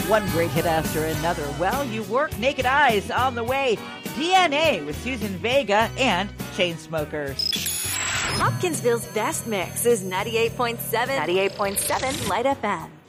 One great hit after another. Well, you work Naked Eyes on the way. DNA with Susan Vega and Chainsmokers. Hopkinsville's best mix is 98.7 Light FM.